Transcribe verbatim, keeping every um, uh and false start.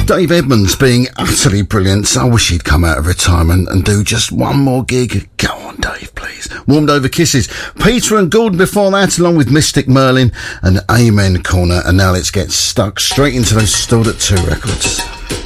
Dave Edmunds being utterly brilliant. I wish he'd come out of retirement and do just one more gig. Go on, Dave, please. Warmed Over Kisses. Peter and Gordon before that, along with Mystic Merlin and Amen Corner. And now let's get stuck straight into those Stored at Two records.